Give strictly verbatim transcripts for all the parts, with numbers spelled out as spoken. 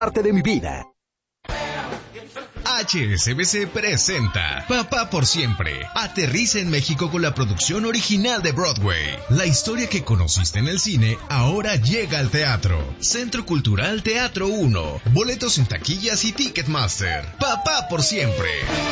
parte de mi vida. H S B C presenta Papá por Siempre. Aterriza en México con la producción original de Broadway. La historia que conociste en el cine ahora llega al teatro. Centro Cultural Teatro uno. Boletos en taquillas y Ticketmaster. Papá por Siempre.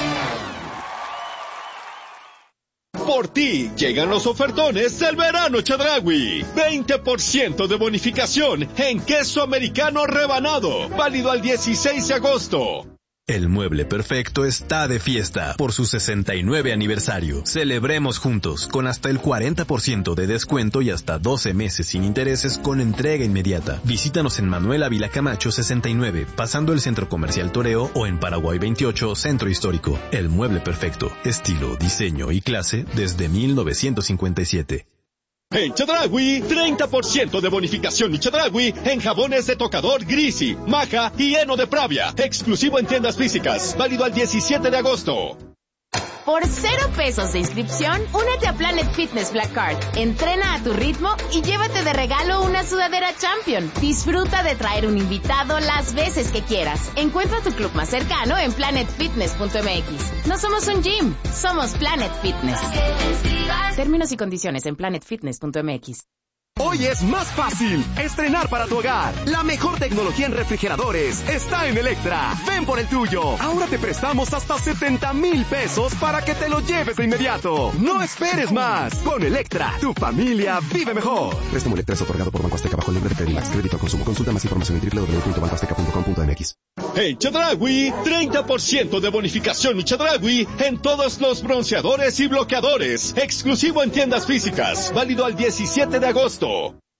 Por ti llegan los ofertones del verano Chedraui. veinte por ciento de bonificación en queso americano rebanado. Válido al dieciséis de agosto. El Mueble Perfecto está de fiesta por su sesenta y nueve aniversario. Celebremos juntos con hasta el cuarenta por ciento de descuento y hasta doce meses sin intereses con entrega inmediata. Visítanos en Manuel Ávila Camacho sesenta y nueve, pasando el Centro Comercial Toreo, o en Paraguay veintiocho, Centro Histórico. El Mueble Perfecto, estilo, diseño y clase desde mil novecientos cincuenta y siete. En Chedraui, treinta por ciento de bonificación y Chedraui en jabones de tocador Grisi, Maja y Heno de Pravia. Exclusivo en tiendas físicas. Válido al diecisiete de agosto. Por cero pesos de inscripción, únete a Planet Fitness Black Card. Entrena a tu ritmo y llévate de regalo una sudadera Champion. Disfruta de traer un invitado las veces que quieras. Encuentra tu club más cercano en planet fitness punto m x. No somos un gym, somos Planet Fitness. Términos y condiciones en planet fitness punto m x. Hoy es más fácil estrenar para tu hogar. La mejor tecnología en refrigeradores está en Electra. Ven por el tuyo. Ahora te prestamos hasta setenta mil pesos para que te lo lleves de inmediato. No esperes más. Con Electra, tu familia vive mejor. Préstamo Electra es otorgado por Banco Azteca bajo el nombre de Credimax. Crédito al consumo. Consulta más información en doble u doble u doble u punto banco azteca punto com punto m x. En Chedraui, treinta por ciento de bonificación y Chedraui en todos los bronceadores y bloqueadores. Exclusivo en tiendas físicas. Válido al diecisiete de agosto.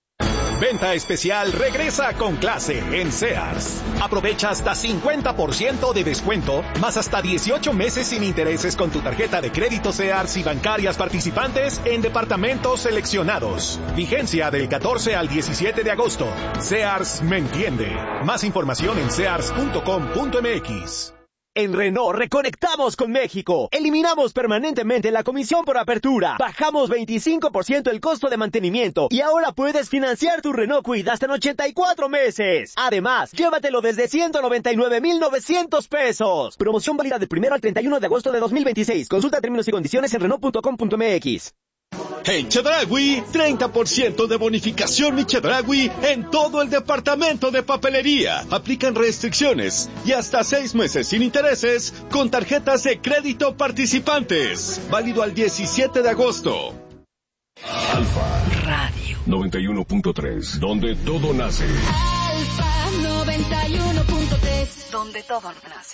Venta especial regresa con clase en Sears. Aprovecha hasta cincuenta por ciento de descuento, más hasta dieciocho meses sin intereses con tu tarjeta de crédito Sears y bancarias participantes en departamentos seleccionados. Vigencia del catorce al diecisiete de agosto. Sears me entiende. Más información en sears punto com punto m x. En Renault reconectamos con México. Eliminamos permanentemente la comisión por apertura. Bajamos veinticinco por ciento el costo de mantenimiento. Y ahora puedes financiar tu Renault Kwid hasta en ochenta y cuatro meses. Además, llévatelo desde ciento noventa y nueve mil novecientos pesos. Promoción válida del primero al treinta y uno de agosto de dos mil veintiséis. Consulta términos y condiciones en renault punto com punto m x. En Chedraui, treinta por ciento de bonificación y Chedraui en todo el departamento de papelería. Aplican restricciones y hasta seis meses sin intereses con tarjetas de crédito participantes. Válido al diecisiete de agosto. Alfa Radio noventa y uno punto tres, donde todo nace. Alfa noventa y uno punto tres, donde todo nace.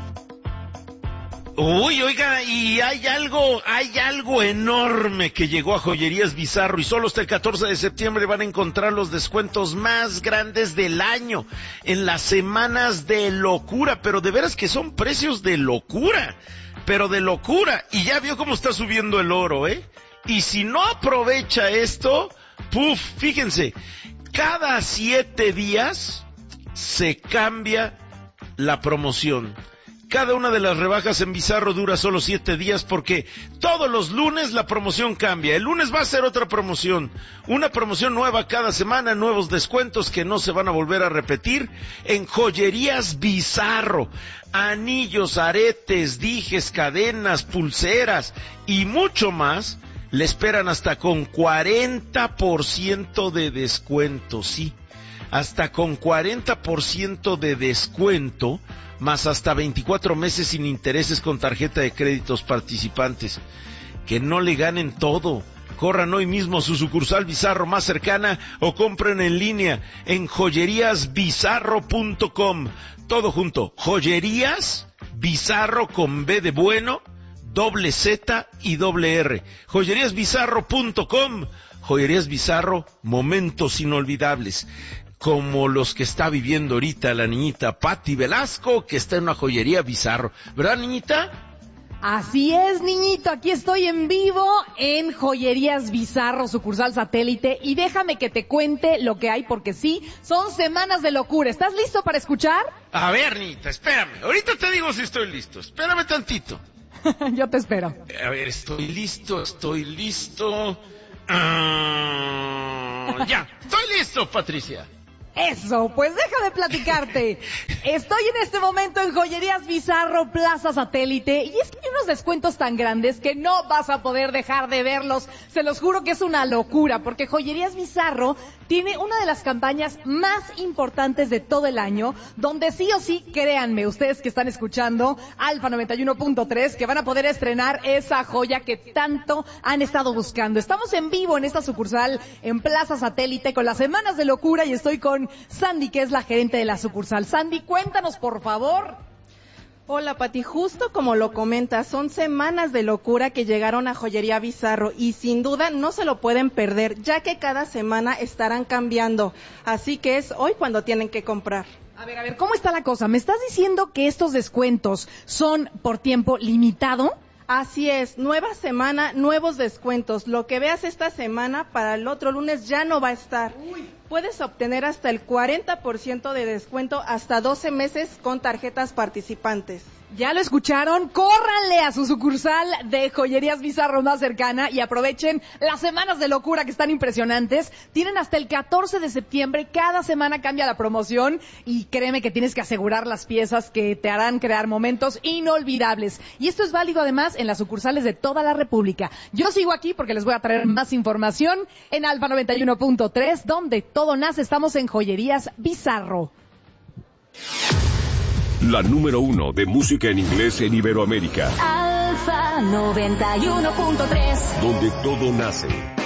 Uy, oiga, y hay algo, hay algo enorme que llegó a Joyerías Bizarro y solo hasta el catorce de septiembre van a encontrar los descuentos más grandes del año en las semanas de locura, pero de veras que son precios de locura, pero de locura, y ya vio cómo está subiendo el oro, ¿eh? Y si no aprovecha esto, puf, fíjense, cada siete días se cambia la promoción. Cada una de las rebajas en Bizarro dura solo siete días porque todos los lunes la promoción cambia. El lunes va a ser otra promoción. Una promoción nueva cada semana, nuevos descuentos que no se van a volver a repetir en Joyerías Bizarro. Anillos, aretes, dijes, cadenas, pulseras y mucho más le esperan hasta con cuarenta por ciento de descuento, sí. Hasta con cuarenta por ciento de descuento, más hasta veinticuatro meses sin intereses con tarjeta de créditos participantes. Que no le ganen todo. Corran hoy mismo a su sucursal Bizarro más cercana o compren en línea en joyerías bizarro punto com. Todo junto, Joyerías Bizarro con B de bueno, doble Z y doble R. joyerías bizarro punto com. Joyerías Bizarro, momentos inolvidables, como los que está viviendo ahorita la niñita Patti Velasco, que está en una joyería Bizarro. ¿Verdad, niñita? Así es, niñito, aquí estoy en vivo en Joyerías Bizarro, sucursal Satélite, y déjame que te cuente lo que hay, porque sí, son semanas de locura. ¿Estás listo para escuchar? A ver, niñita, espérame. Ahorita te digo si estoy listo. Espérame tantito. Yo te espero. A ver, estoy listo, estoy listo. Uh, ya, estoy listo, Patricia. Eso, pues déjame platicarte. Estoy en este momento en Joyerías Bizarro, Plaza Satélite, y es que hay unos descuentos tan grandes que no vas a poder dejar de verlos. Se los juro que es una locura, porque Joyerías Bizarro tiene una de las campañas más importantes de todo el año, donde sí o sí, créanme, ustedes que están escuchando Alfa noventa y uno punto tres, que van a poder estrenar esa joya que tanto han estado buscando. Estamos en vivo en esta sucursal en Plaza Satélite con las Semanas de Locura y estoy con Sandy, que es la gerente de la sucursal. Sandy, cuéntanos, por favor. Hola, Pati, justo como lo comentas, son Semanas de Locura que llegaron a Joyería Bizarro y sin duda no se lo pueden perder, ya que cada semana estarán cambiando, así que es hoy cuando tienen que comprar. A ver, a ver, ¿cómo está la cosa? ¿Me estás diciendo que estos descuentos son por tiempo limitado? Así es, nueva semana, nuevos descuentos. Lo que veas esta semana, para el otro lunes ya no va a estar. Uy. Puedes obtener hasta el cuarenta por ciento de descuento hasta doce meses con tarjetas participantes. ¿Ya lo escucharon? Córranle a su sucursal de Joyerías Bizarro más cercana y aprovechen las Semanas de Locura que están impresionantes. Tienen hasta el catorce de septiembre, cada semana cambia la promoción y créeme que tienes que asegurar las piezas que te harán crear momentos inolvidables. Y esto es válido además en las sucursales de toda la República. Yo sigo aquí porque les voy a traer más información en Alfa noventa y uno punto tres, donde todo nace. Estamos en Joyerías Bizarro. La número uno de música en inglés en Iberoamérica. Alfa noventa y uno punto tres. Donde todo nace.